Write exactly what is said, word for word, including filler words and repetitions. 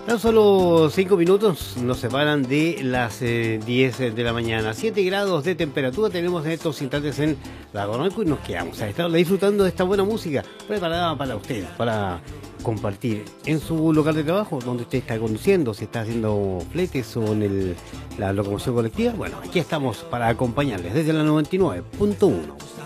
Tan solo cinco minutos nos separan de las eh, diez de la mañana. siete grados de temperatura tenemos en estos instantes en Lagonoico y nos quedamos a estar disfrutando de esta buena música preparada para usted, para compartir en su local de trabajo, donde usted está conduciendo, si está haciendo fletes o en el, la locomoción colectiva. Bueno, aquí estamos para acompañarles desde la noventa y nueve punto uno.